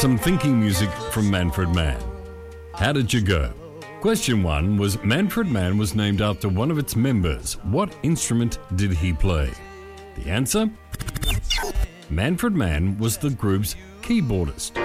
some thinking music from Manfred Mann. How did you go? Question 1 was Manfred Mann was named after one of its members. What instrument did he play? The answer? Manfred Mann was the group's keyboardist.